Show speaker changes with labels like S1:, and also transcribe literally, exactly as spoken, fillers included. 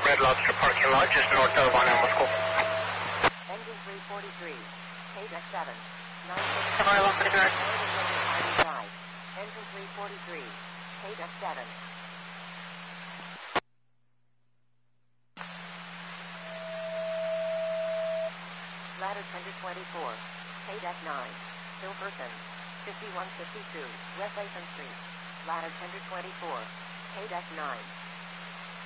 S1: Red Lobster parking lot just north of on Elm School.
S2: Engine three forty-three, K D E C seven, nine
S1: Hello, good night.
S2: Engine three forty-three, K D E C seven. Ladder tender twenty-four, K D E C nine, Silverton, fifty-one fifty-two, West Latham Street. Ladder tender twenty-four, K D E C nine.